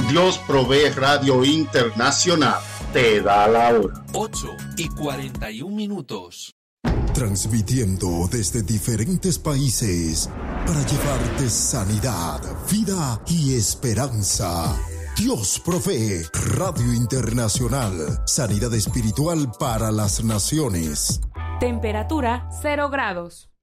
Dios Provee Radio Internacional te da la hora. 8:41. Transmitiendo desde diferentes países para llevarte sanidad, vida y esperanza. Dios Provee Radio Internacional. Sanidad espiritual para las naciones. Temperatura 0 grados.